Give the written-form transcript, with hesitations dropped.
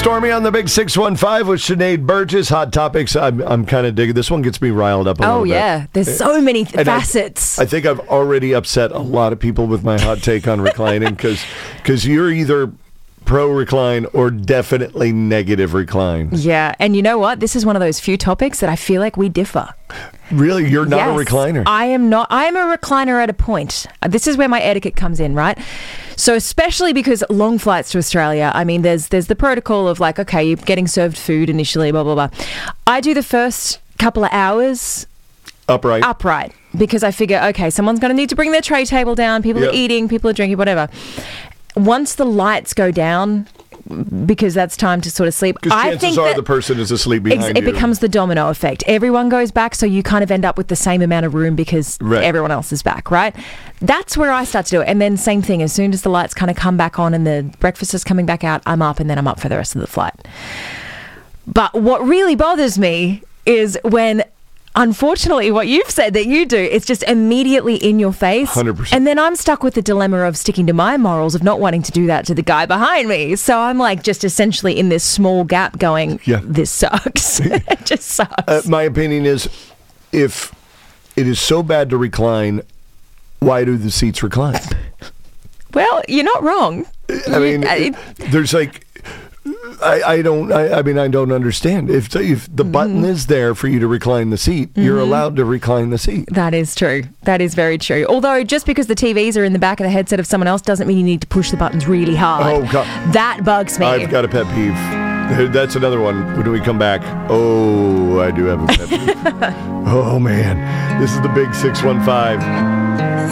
Stormy on the Big 615 with Sinead Burgess. Hot topics. I'm kind of digging. This one gets me riled up a little bit. Oh, yeah. There's so many facets. I think I've already upset a lot of people with my hot take on reclining because you're either pro-recline or definitely negative recline. Yeah. And you know what? This is one of those few topics that I feel like we differ. Really? You're not Yes, a recliner? I am not. I am a recliner at a point. This is where my etiquette comes in, right? So especially because long flights to Australia, I mean, there's the protocol of like, okay, you're getting served food initially, blah, blah, blah. I do the first couple of hours upright because I figure, okay, someone's going to need to bring their tray table down. People are eating, people are drinking, whatever. Once the lights go down, because that's time to sort of sleep. Because chances are the person is asleep behind you. It becomes the domino effect. Everyone goes back, so you kind of end up with the same amount of room because everyone else is back, right? That's where I start to do it. And then same thing, as soon as the lights kind of come back on and the breakfast is coming back out, I'm up and then I'm up for the rest of the flight. But what really bothers me is when, unfortunately, what you've said that you do, it's just immediately in your face. 100%. And then I'm stuck with the dilemma of sticking to my morals of not wanting to do that to the guy behind me. So I'm like just essentially in this small gap going, this sucks. It just sucks. My opinion is, if it is so bad to recline, why do the seats recline? Well, you're not wrong. I mean, there's like... I don't understand. If the button is there for you to recline the seat, you're allowed to recline the seat. That is true. That is very true. Although just because the TVs are in the back of the headset of someone else doesn't mean you need to push the buttons really hard. Oh, God. That bugs me. I've got a pet peeve. That's another one. When we come back, I do have a pet peeve. Oh, man. This is the Big 615.